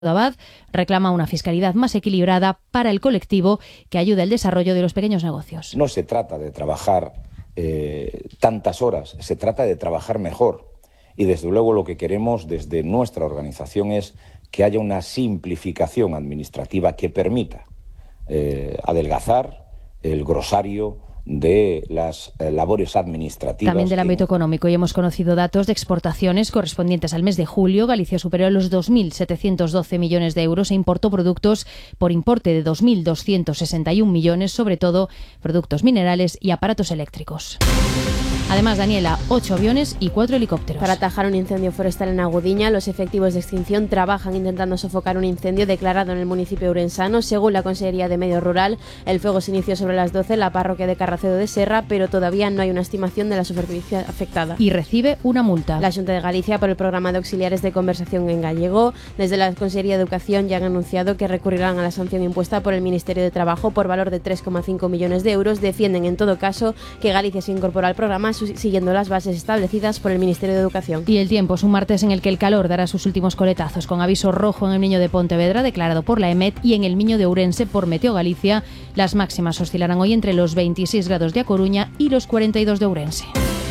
Abad reclama una fiscalidad más equilibrada para el colectivo que ayude al desarrollo de los pequeños negocios. No se trata de trabajar tantas horas, se trata de trabajar mejor. Y desde luego lo que queremos desde nuestra organización es que haya una simplificación administrativa que permita adelgazar el grosario de las labores administrativas. También del ámbito económico, y hemos conocido datos de exportaciones correspondientes al mes de julio. Galicia superó los 2.712 millones de euros e importó productos por importe de 2.261 millones, sobre todo productos minerales y aparatos eléctricos. Además, Daniela, 8 aviones y 4 helicópteros. Para atajar un incendio forestal en Agudiña, los efectivos de extinción trabajan intentando sofocar un incendio declarado en el municipio urensano. Según la Consellería de Medio Rural, el fuego se inició sobre las 12 en la parroquia de Carracedo de Serra, pero todavía no hay una estimación de la superficie afectada. Y recibe una multa. La Xunta de Galicia, por el programa de auxiliares de conversación en gallego, desde la Consellería de Educación ya han anunciado que recurrirán a la sanción impuesta por el Ministerio de Trabajo por valor de 3,5 millones de euros. Defienden en todo caso que Galicia se incorpora al programa siguiendo las bases establecidas por el Ministerio de Educación. Y el tiempo es un martes en el que el calor dará sus últimos coletazos, con aviso rojo en el Miño de Pontevedra, declarado por la EMET, y en el Miño de Ourense por Meteo Galicia. Las máximas oscilarán hoy entre los 26 grados de A Coruña y los 42 de Ourense.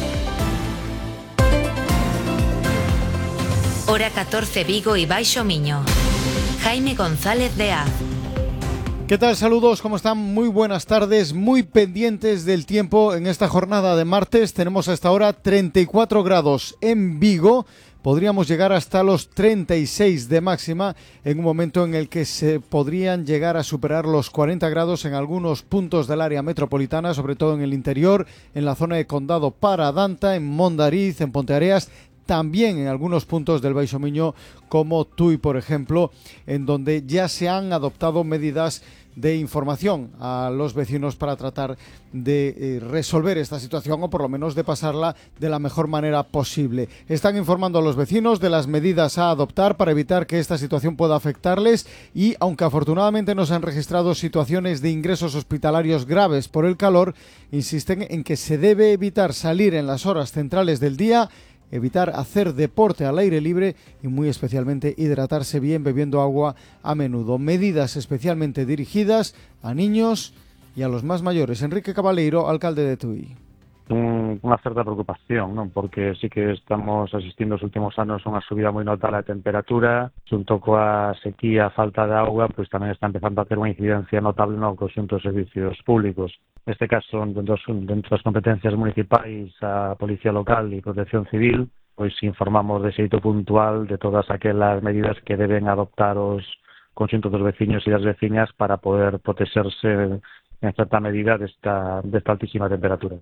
Hora 14 Vigo y Baixo Miño. Jaime González de Az. ¿Qué tal? Saludos, ¿cómo están? Muy buenas tardes, muy pendientes del tiempo en esta jornada de martes. Tenemos hasta ahora 34 grados en Vigo. Podríamos llegar hasta los 36 de máxima en un momento en el que se podrían llegar a superar los 40 grados en algunos puntos del área metropolitana, sobre todo en el interior, en la zona de Condado para Danta, en Mondariz, en Ponteareas, también en algunos puntos del Baixo Miño como Tui, por ejemplo, en donde ya se han adoptado medidas de información a los vecinos para tratar de resolver esta situación, o por lo menos de pasarla de la mejor manera posible. Están informando a los vecinos de las medidas a adoptar para evitar que esta situación pueda afectarles, y aunque afortunadamente no se han registrado situaciones de ingresos hospitalarios graves por el calor, insisten en que se debe evitar salir en las horas centrales del día, evitar hacer deporte al aire libre y muy especialmente hidratarse bien bebiendo agua a menudo. Medidas especialmente dirigidas a niños y a los más mayores. Enrique Cabaleiro, alcalde de Tui. Unha certa preocupación, non? Porque sí que estamos asistindo os últimos anos a unha subida moi notable da temperatura, xunto coa sequía, a falta de auga, pois tamén está empezando a ter unha incidencia notable no conxunto dos servicios públicos. Neste caso, dentro das competencias municipais, a Policía Local e Protección Civil, pois informamos de xeito puntual de todas aquelas medidas que deben adoptar os conxuntos dos veciños e das veciñas para poder protexerse en certa medida desta altísima temperatura.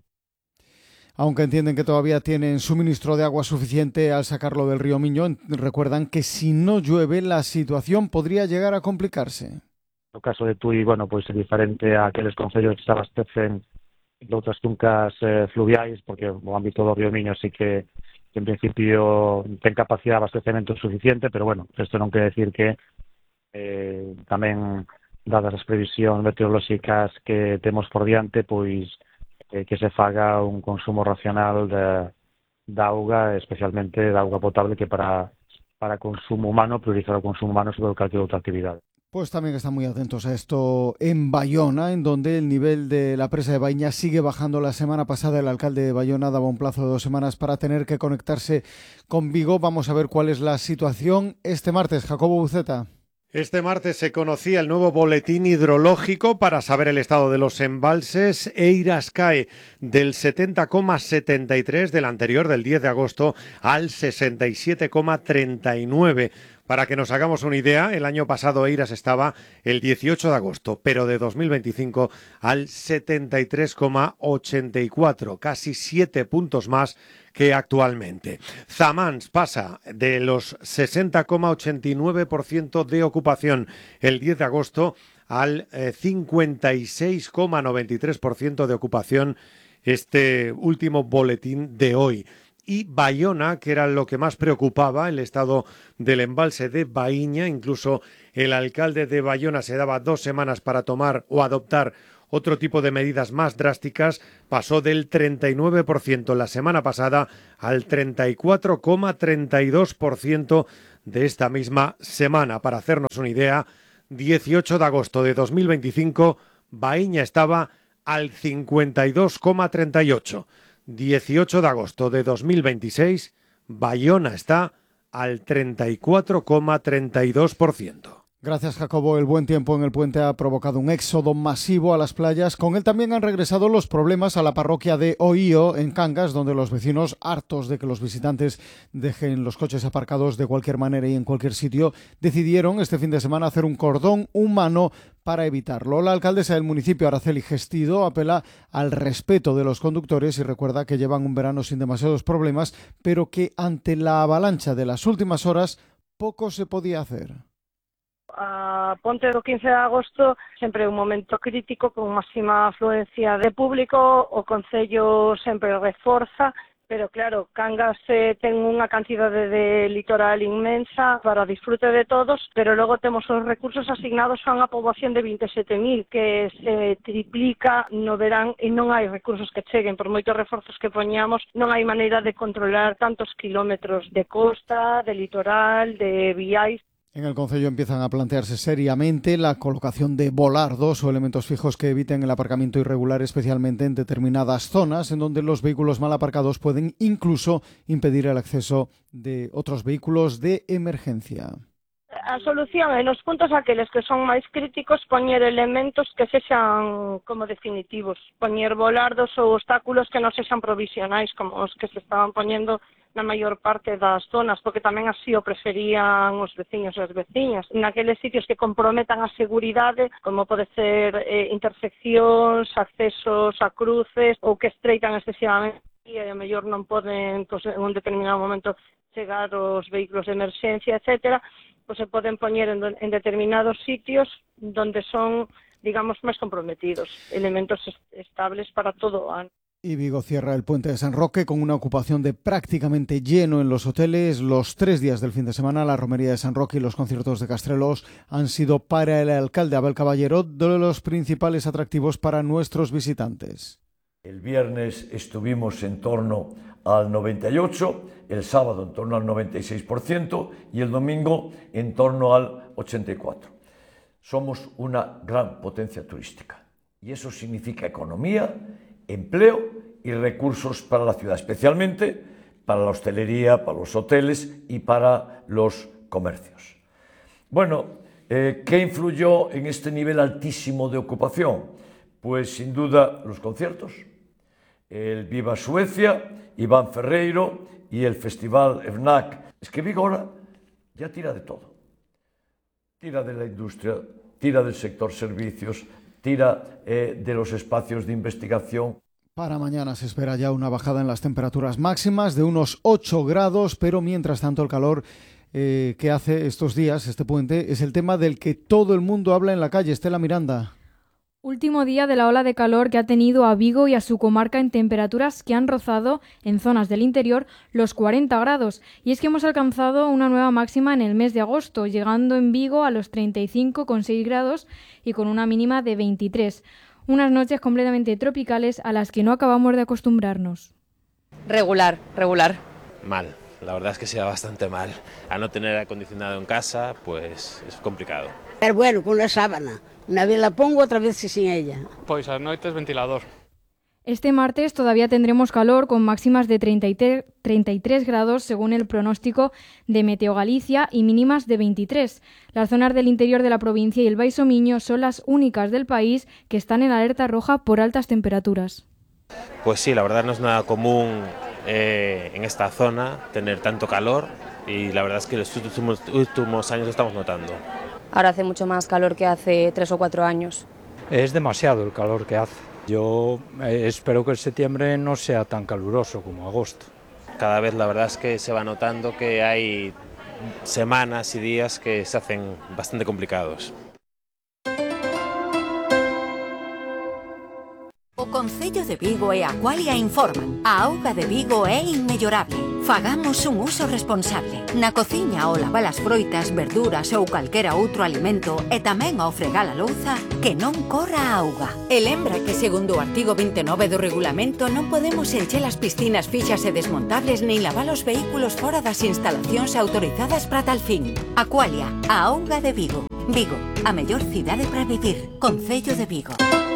Aunque entienden que todavía tienen suministro de agua suficiente al sacarlo del río Miño, recuerdan que si no llueve la situación podría llegar a complicarse. No caso de Tui, pois é diferente a aqueles concellos que se abastecen de outras cuncas fluviais, porque o ámbito do río Miño sí que en principio ten capacidade de abastecemento suficiente, pero isto non quere decir que tamén, dadas as previsións meteorolóxicas que temos por diante, pois que se faga un consumo racional de auga, especialmente de auga potable, que para consumo humano, priorizar o consumo humano sobre cualquier outra actividade. Pues también están muy atentos a esto en Bayona, en donde el nivel de la presa de Baíña sigue bajando. La semana pasada el alcalde de Bayona daba un plazo de 2 semanas para tener que conectarse con Vigo. Vamos a ver cuál es la situación este martes. Jacobo Buceta. Este martes se conocía el nuevo boletín hidrológico para saber el estado de los embalses. Eiras cae del 70,73 del anterior, del 10 de agosto, al 67,39. Para que nos hagamos una idea, el año pasado Eiras estaba el 18 de agosto, pero de 2025 al 73,84, casi 7 puntos más que actualmente. Zamans pasa de los 60,89% de ocupación el 10 de agosto al 56,93% de ocupación este último boletín de hoy. Y Bayona, que era lo que más preocupaba, el estado del embalse de Baíña, incluso el alcalde de Bayona se daba 2 semanas para tomar o adoptar otro tipo de medidas más drásticas, pasó del 39% la semana pasada al 34,32% de esta misma semana. Para hacernos una idea, 18 de agosto de 2025, Baíña estaba al 52,38. 18 de agosto de 2026, Bayona está al 34,32%. Gracias, Jacobo. El buen tiempo en el puente ha provocado un éxodo masivo a las playas. Con él también han regresado los problemas a la parroquia de Oío, en Cangas, donde los vecinos, hartos de que los visitantes dejen los coches aparcados de cualquier manera y en cualquier sitio, decidieron este fin de semana hacer un cordón humano para evitarlo. La alcaldesa del municipio, Araceli Gestido, apela al respeto de los conductores y recuerda que llevan un verano sin demasiados problemas, pero que ante la avalancha de las últimas horas poco se podía hacer. A ponte do 15 de agosto sempre é un momento crítico con máxima afluencia de público, o Concello sempre reforza, pero claro, Cangas ten unha cantidade de litoral inmensa para disfrute de todos, pero logo temos os recursos asignados a unha poboación de 27.000 que se triplica no verán e non hai recursos que cheguen, por moitos reforzos que poñamos, non hai maneira de controlar tantos kilómetros de costa, de litoral, de viais. En el Concello empiezan a plantearse seriamente la colocación de volardos o elementos fijos que eviten el aparcamiento irregular, especialmente en determinadas zonas en donde los vehículos mal aparcados pueden incluso impedir el acceso de otros vehículos de emergencia. A solución é nos puntos aqueles que son máis críticos poñer elementos que sexan como definitivos, poñer volardos ou obstáculos que non sexan provisionais como os que se estaban poñendo na maior parte das zonas, porque tamén así o preferían os veciños e as veciñas. Naqueles sitios que comprometan a seguridade, como pode ser interseccións, accesos a cruces ou que estreitan excesivamente e a mellor non poden en un determinado momento chegar os vehículos de emerxencia, etcétera, pues se poden poñer en determinados sitios donde son, digamos, máis comprometidos, elementos estables para todo o ano. Y Vigo cierra el puente de San Roque con una ocupación de prácticamente lleno en los hoteles. Los 3 días del fin de semana, la romería de San Roque y los conciertos de Castrelos han sido para el alcalde Abel Caballero de los principales atractivos para nuestros visitantes. El viernes estuvimos en torno al 98%, el sábado en torno al 96% y el domingo en torno al 84%. Somos una gran potencia turística y eso significa economía, empleo y recursos para la ciudad, especialmente para la hostelería, para los hoteles y para los comercios. Bueno, ¿qué influyó en este nivel altísimo de ocupación? Pues sin duda los conciertos, el Viva Suecia, Iván Ferreiro y el Festival FNAC. Es que Vigo ahora ya tira de todo. Tira de la industria, tira del sector servicios, tira de los espacios de investigación. Para mañana se espera ya una bajada en las temperaturas máximas de unos 8 grados, pero mientras tanto el calor que hace estos días, este puente, es el tema del que todo el mundo habla en la calle. Estela Miranda. Último día de la ola de calor que ha tenido a Vigo y a su comarca en temperaturas que han rozado en zonas del interior los 40 grados. Y es que hemos alcanzado una nueva máxima en el mes de agosto, llegando en Vigo a los 35,6 grados y con una mínima de 23. Unas noches completamente tropicales a las que no acabamos de acostumbrarnos. Regular. Mal, la verdad es que sea bastante mal. A no tener acondicionado en casa, pues es complicado. Pero bueno, con la sábana. Una vez la pongo, otra vez sin ella. Pois a noite es ventilador. Este martes todavía tendremos calor con máximas de 33 grados según el pronóstico de Meteo Galicia y mínimas de 23. Las zonas del interior de la provincia y el Baixo Miño son las únicas del país que están en alerta roja por altas temperaturas. Pues sí, la verdad no es nada común en esta zona tener tanto calor y la verdad es que en los últimos años lo estamos notando. Ahora hace mucho más calor que hace 3 o 4 años. Es demasiado el calor que hace. Yo espero que el septiembre no sea tan caluroso como agosto. Cada vez la verdad es que se va notando que hay semanas y días que se hacen bastante complicados. O Concello de Vigo e a Qualia informan. A auga de Vigo é inmellorable. Fagamos un uso responsable. Na cociña ao lavar as froitas, verduras ou calquera outro alimento e tamén ao fregar a louza, que non corra a auga. E lembra que segundo o artigo 29 do regulamento non podemos encher as piscinas fixas e desmontables nin lavar os vehículos fora das instalacións autorizadas para tal fin. Aqualia, a auga de Vigo. Vigo, a mellor cidade para vivir. Concello de Vigo.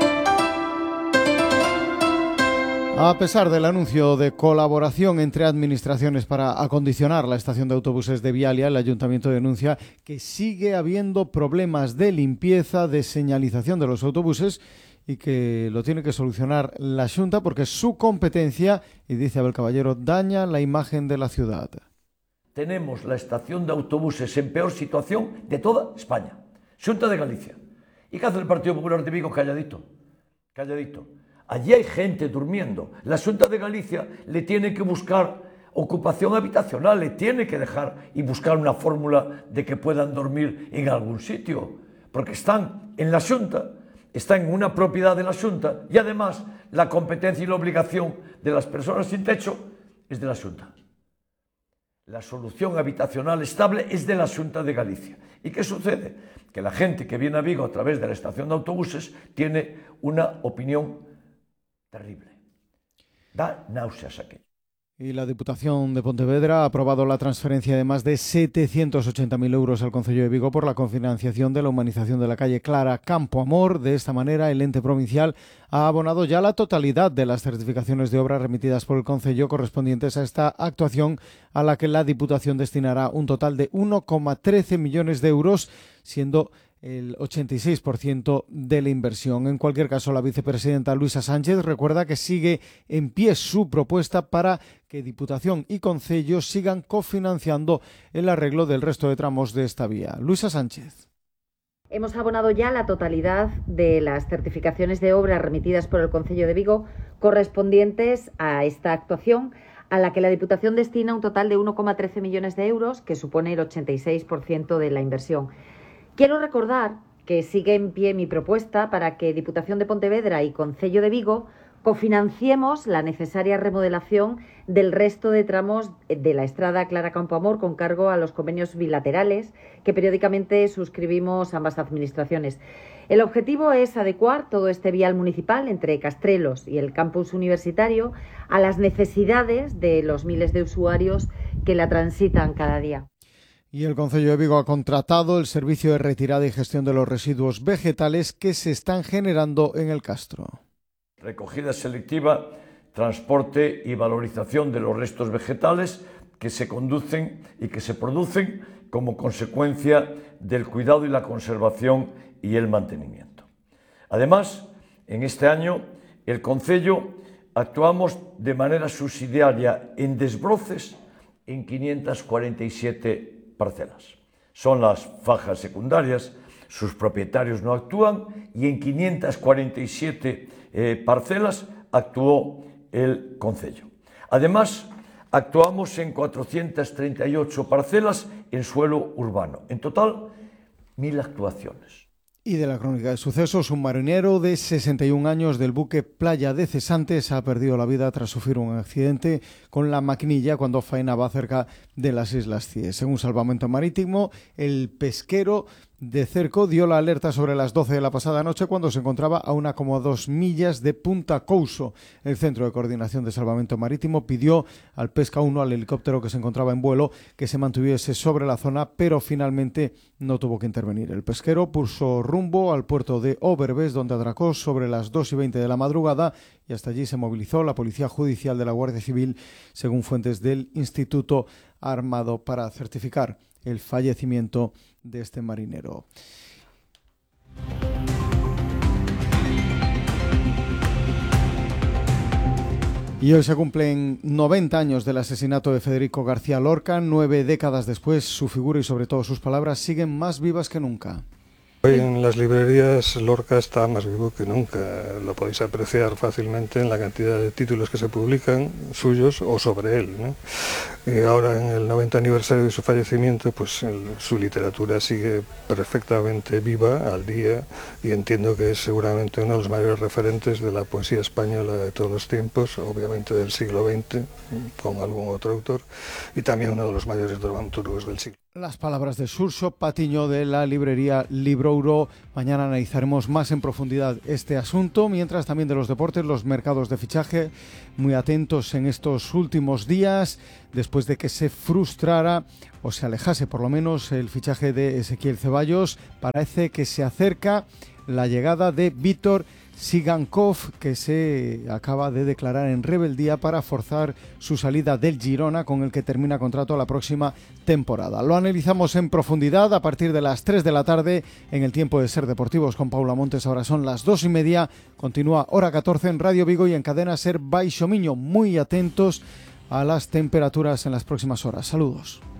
A pesar del anuncio de colaboración entre administraciones para acondicionar la estación de autobuses de Vialia, el Ayuntamiento denuncia que sigue habiendo problemas de limpieza, de señalización de los autobuses y que lo tiene que solucionar la Xunta porque su competencia, y dice Abel Caballero, daña la imagen de la ciudad. Tenemos la estación de autobuses en peor situación de toda España. Xunta de Galicia. ¿Y qué hace el Partido Popular de Vigo? Calladito. Calladito. Allí hay gente durmiendo. La Xunta de Galicia le tiene que buscar ocupación habitacional, le tiene que dejar y buscar una fórmula de que puedan dormir en algún sitio, porque están en la Xunta, están en una propiedad de la Xunta y además la competencia y la obligación de las personas sin techo es de la Xunta. La solución habitacional estable es de la Xunta de Galicia. ¿Y qué sucede? Que la gente que viene a Vigo a través de la estación de autobuses tiene una opinión terrible. Da náuseas aquí. Y la Diputación de Pontevedra ha aprobado la transferencia de más de 780.000 euros al Concello de Vigo por la cofinanciación de la humanización de la calle Clara Campo Amor. De esta manera, el ente provincial ha abonado ya la totalidad de las certificaciones de obra remitidas por el Concello correspondientes a esta actuación, a la que la Diputación destinará un total de 1,13 millones de euros, siendo el 86% de la inversión. En cualquier caso, la vicepresidenta Luisa Sánchez recuerda que sigue en pie su propuesta para que Diputación y Concello sigan cofinanciando el arreglo del resto de tramos de esta vía. Luisa Sánchez. Hemos abonado ya la totalidad de las certificaciones de obra remitidas por el Concello de Vigo correspondientes a esta actuación, a la que la Diputación destina un total de 1,13 millones de euros, que supone el 86% de la inversión. Quiero recordar que sigue en pie mi propuesta para que Diputación de Pontevedra y Concello de Vigo cofinanciemos la necesaria remodelación del resto de tramos de la estrada Clara Campo Amor con cargo a los convenios bilaterales que periódicamente suscribimos ambas administraciones. El objetivo es adecuar todo este vial municipal entre Castrelos y el campus universitario a las necesidades de los miles de usuarios que la transitan cada día. Y el Concello de Vigo ha contratado el servicio de retirada y gestión de los residuos vegetales que se están generando en el Castro. Recogida selectiva, transporte y valorización de los restos vegetales que se conducen y que se producen como consecuencia del cuidado y la conservación y el mantenimiento. Además, en este año, el Concello actuamos de manera subsidiaria en desbroces en 547 parcelas. Son las fajas secundarias, sus propietarios no actúan y en 547 parcelas actuó el Concello. Además, actuamos en 438 parcelas en suelo urbano. En total, 1.000 actuaciones. Y de la crónica de sucesos, un marinero de 61 años del buque Playa de Cesantes ha perdido la vida tras sufrir un accidente con la maquinilla cuando faenaba cerca de las Islas Cíes. Según Salvamento Marítimo, el pesquero de Cerco dio la alerta sobre las 12 de la pasada noche cuando se encontraba a una como 2 millas de Punta Couso. El Centro de Coordinación de Salvamento Marítimo pidió al Pesca 1, al helicóptero que se encontraba en vuelo, que se mantuviese sobre la zona, pero finalmente no tuvo que intervenir. El pesquero puso rumbo al puerto de Overves, donde atracó sobre las 2:20 de la madrugada, y hasta allí se movilizó la Policía Judicial de la Guardia Civil, según fuentes del Instituto Armado, para certificar el fallecimiento de este marinero. Y hoy se cumplen 90 años del asesinato de Federico García Lorca. 9 décadas después, su figura y sobre todo sus palabras siguen más vivas que nunca. Hoy en las librerías Lorca está más vivo que nunca. Lo podéis apreciar fácilmente en la cantidad de títulos que se publican suyos o sobre él, ¿no? Y ahora en el 90 aniversario de su fallecimiento, pues su literatura sigue perfectamente viva, al día, y entiendo que es seguramente uno de los mayores referentes de la poesía española de todos los tiempos, obviamente del siglo XX, con algún otro autor, y también uno de los mayores dramaturgos del siglo. Las palabras de Xurxo Patiño de la librería Librouro. Mañana analizaremos más en profundidad este asunto, mientras también de los deportes, los mercados de fichaje, muy atentos en estos últimos días, después de que se frustrara o se alejase por lo menos el fichaje de Ezequiel Ceballos. Parece que se acerca la llegada de Vítor Sigankov, que se acaba de declarar en rebeldía para forzar su salida del Girona, con el que termina contrato la próxima temporada. Lo analizamos en profundidad a partir de las 3 de la tarde en el Tiempo de Ser Deportivos con Paula Montes. Ahora son las 2:30. Continúa Hora 14 en Radio Vigo y en Cadena Ser Baixo Miño. Muy atentos a las temperaturas en las próximas horas. Saludos.